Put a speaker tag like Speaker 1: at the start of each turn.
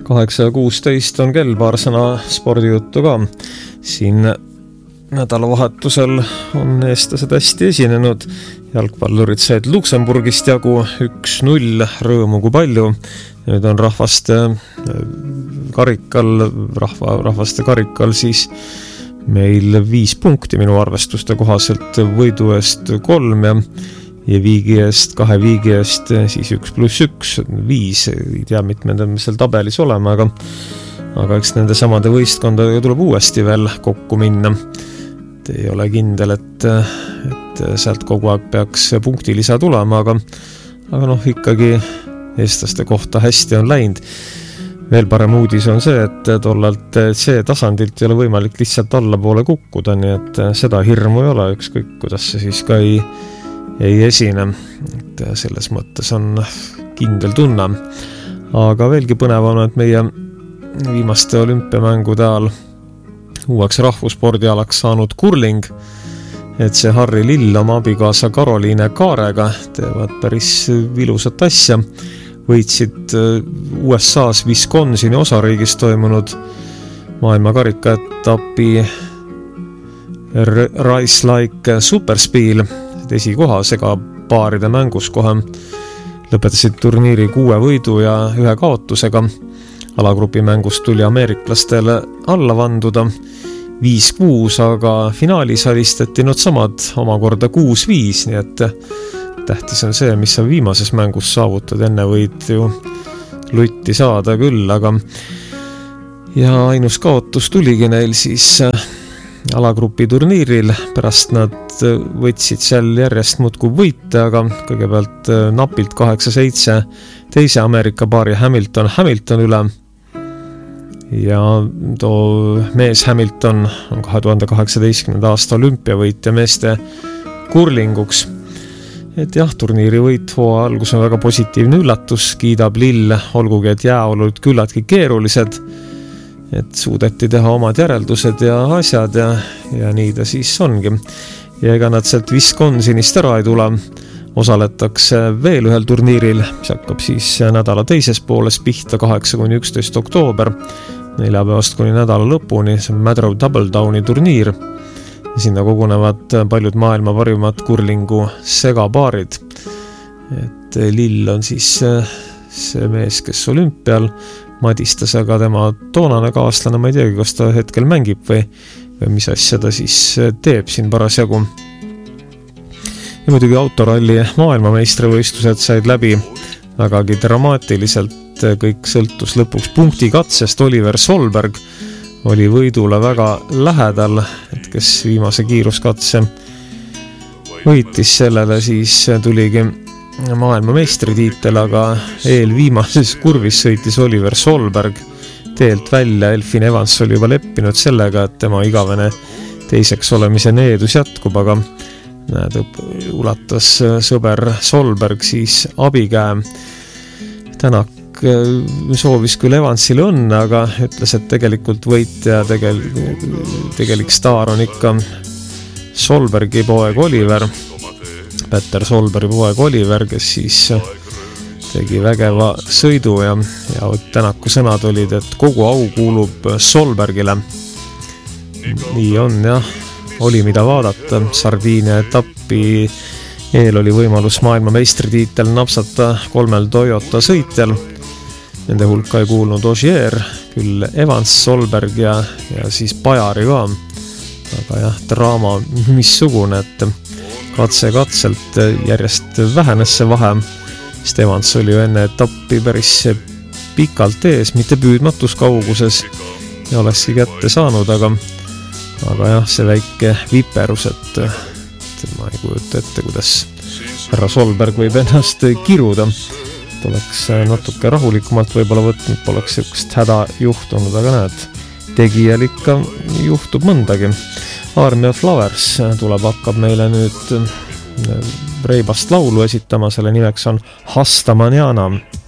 Speaker 1: 8:16 on kell, paar sõna spordijuttu ka. Siin nädalavahetusel on eestlased hästi esinenud. Jalgpallurid said Luksemburgist jagu 1-0, rõõmu kui palju. Nüüd on rahvaste karikal siis meil 5 punkti minu arvestuste kohaselt, võidu eest 3 ja viigi eest, 2 viigi eest siis 1+1, 5, ei tea mitmed on seal tabelis olema, aga eks nende samade võistkondadega tuleb uuesti veel kokku minna. Ei ole kindel, et sealt kogu aeg peaks punktilisa tulema, aga ikkagi eestlaste kohta hästi on läinud. Veel parem uudis on see, et tollalt C-tasandilt ei ole võimalik lihtsalt allapoole kukkuda, nii et seda hirmu ei ole, ükskõik kuidas see siis ka ei esine. Et selles mõttes on kindel tunne. Aga veelgi põnevam, et meie viimaste olümpiamängude ajal uueks rahvusspordialaks saanud kurling, et see Harri Lill oma abikaasa Karoliine Kaarega teevad päris vilusat asja. Võitsid USA's Wisconsini osariigis toimunud maailmakarikaetapi Race Like Superspeed esikoha segapaaride mängus kohe. Lõpetasid turniiri 6 võidu ja 1 kaotusega. Alagrupi mängust tuli ameeriklastele alla vanduda 5-6, aga finaalis alistati nad samad omakorda 6-5, nii et tähtis on see, mis sa viimases mängus saavutad, enne võid ju lutti saada küll, aga ja ainus kaotus tuligi neil siis alagrupi turniiril, pärast nad võtsid seal järjest muudkui võite, aga kõigepealt napilt 8-7 teise Ameerika paari Hamilton üle. Ja too mees Hamilton on 2018. aasta olümpiavõitja meeste kurlinguks. Et jah, turniiri võit hooaja algus on väga positiivne üllatus, kiidab Lill, olgugi et jääolud küllaltki keerulised, et suudeti teha omad järeldused ja asjad ja nii ta siis ongi. Ja ega nad sealt Wisconsinist ära ei tule, osaletakse veel ühel turniiril, mis hakkab siis nädala teises pooles pihta 8-11 oktoober, 4 päevast kuni nädala lõpuni, see on Madrow Double Downi turniir. Sinna kogunevad paljud maailma parimad kurlingu segapaarid. Et Lill on siis see mees, kes olümpial Madistas, aga tema toonane kaaslane, ma ei teagi, kas ta hetkel mängib või mis asja ta siis teeb siin parasjagu. Ja muidugi autoralli maailmameistrivõistlused said läbi vägagi dramaatiliselt, kõik sõltus lõpuks punktikatsest. Oliver Solberg oli võidule väga lähedal, et kes viimase kiiruskatse võitis, sellele siis tuligi maailmameistritiitel, aga eelviimases kurvis sõitis Oliver Solberg teelt välja. Elfin Evans oli juba leppinud sellega, et tema igavene teiseks olemise needus jätkub, aga ulatas sõber Solberg siis abikäe. Tänak soovis küll Evansile õnne, aga ütles, et tegelikult võitja tegelik staar on ikka Solbergi poeg Oliver, Peter Solbergi poeg Oliver, kes siis tegi vägeva sõidu ja Tänaku sõnad olid, et kogu au kuulub Solbergile. Nii on jah, oli mida vaadata. Sardiinia etappi eel oli võimalus maailmameistritiitel napsata 3 Toyota sõitjal. Nende hulka ei kuulnud Ogier, küll Evans, Solberg ja siis Bajari ka. Aga jah, draama missugune, et katselt järjest vähenes see vahe, sest Evans oli ju enne etappi päris pikalt ees, mitte püüdmatus kauguses ja olekski kätte saanud, aga jah, see väike viperus, et ma ei kujuta ette, kuidas härra Solberg võib ennast kiruda. Oleks natuke rahulikumalt võib-olla võtnud, poleks sellist häda juhtunud, aga näed, tegijal ikka juhtub mõndagi. Army of Flowers hakkab meile nüüd reibast laulu esitama, selle nimeks on Hasta Manana.